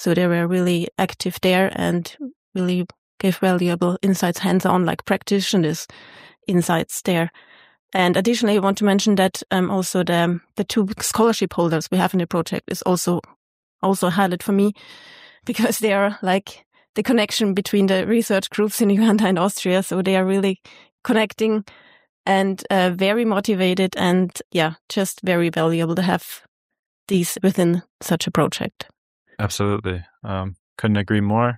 So they were really active there and really gave valuable insights, hands-on, like practitioners insights there. And additionally, I want to mention that also the two scholarship holders we have in the project is also a highlight for me, because they are like the connection between the research groups in Uganda and Austria. So they are really connecting and very motivated, and just very valuable to have these within such a project. Absolutely. Couldn't agree more.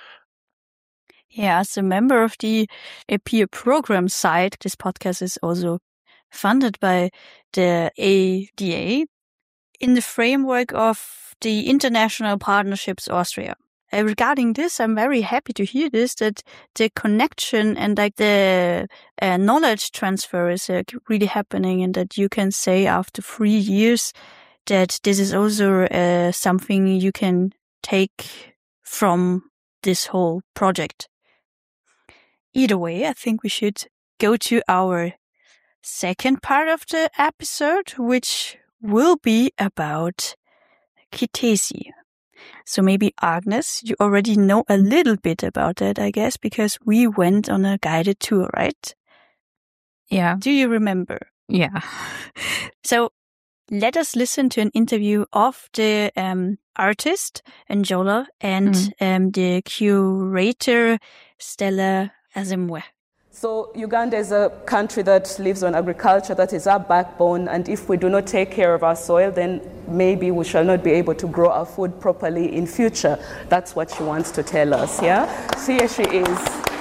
Yeah, as a member of the peer program side, this podcast is also funded by the ADA in the framework of the International Partnerships Austria. Regarding this, I'm very happy to hear this, that the connection and like the knowledge transfer is really happening, and that you can say after 3 years that this is also something you can take from this whole project. Either way, I think we should go to our second part of the episode, which will be about Kitaisi. So maybe Agnes, you already know a little bit about that, I guess, because we went on a guided tour, right? Yeah. Do you remember? Yeah. So let us listen to an interview of the artist, Njola, and the curator, Stella Azimwe. So Uganda is a country that lives on agriculture, that is our backbone, and if we do not take care of our soil, then maybe we shall not be able to grow our food properly in future. That's what she wants to tell us, yeah? So here she is.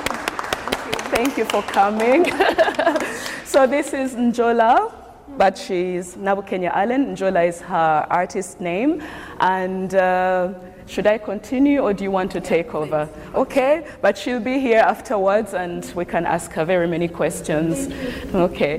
Thank you for coming. So this is Njola, but she's Nabukenya Allen. Njola is her artist name, and should I continue or do you want to take over? Okay, but she'll be here afterwards and we can ask her very many questions. Okay.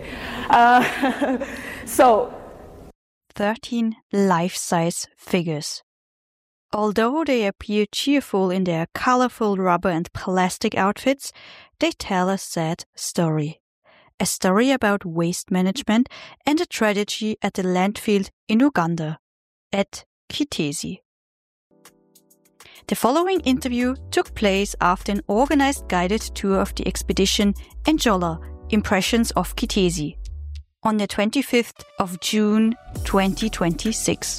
So 13 life-size figures. Although they appear cheerful in their colorful rubber and plastic outfits, they tell a sad story. A story about waste management and a tragedy at the landfill in Uganda, at Kitaisi. The following interview took place after an organized guided tour of the expedition Njola, Impressions of Kitaisi, on the 25th of June 2026.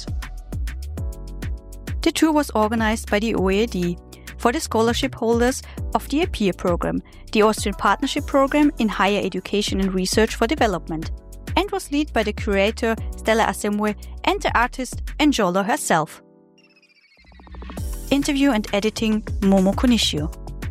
The tour was organized by the OED for the scholarship holders of the APPEAR program, the Austrian Partnership Program in Higher Education and Research for Development, and was led by the curator Stella Azimwe and the artist Njola herself. Interview and editing Momo Konishio.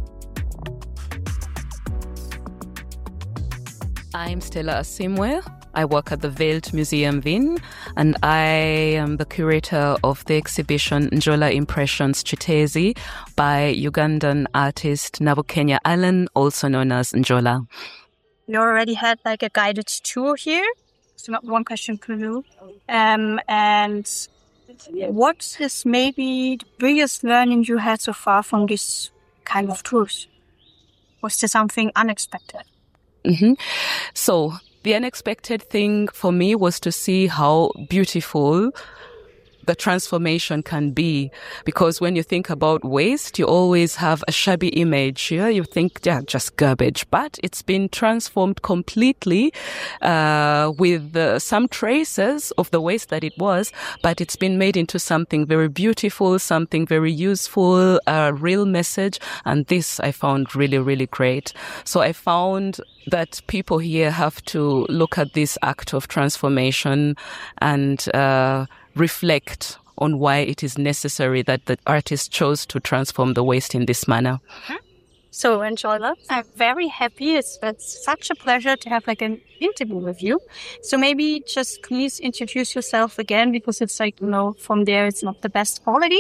I'm Stella Azimwe. I work at the Welt Museum Wien, and I am the curator of the exhibition Njola Impressions Kitaisi by Ugandan artist Nabukenya Allen, also known as Njola. You already had like a guided tour here. So not one question per you. And what is maybe the biggest learning you had so far from this kind of tours? Was there something unexpected? So the unexpected thing for me was to see how beautiful the transformation can be. Because when you think about waste, you always have a shabby image. Yeah? You think, just garbage. But it's been transformed completely with some traces of the waste that it was. But it's been made into something very beautiful, something very useful, a real message. And this I found really, really great. So I found that people here have to look at this act of transformation and reflect on why it is necessary that the artist chose to transform the waste in this manner. So, Njola, I'm very happy. It's such a pleasure to have like an interview with you. So maybe just please introduce yourself again, because it's like, from there it's not the best quality.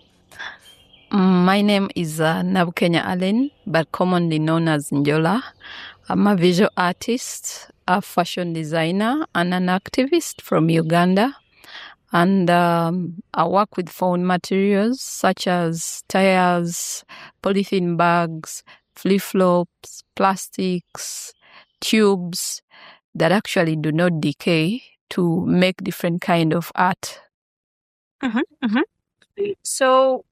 My name is Nabukenya Allen, but commonly known as Njola. I'm a visual artist, a fashion designer, and an activist from Uganda. And I work with found materials such as tires, polythene bags, flip-flops, plastics, tubes that actually do not decay to make different kind of art. So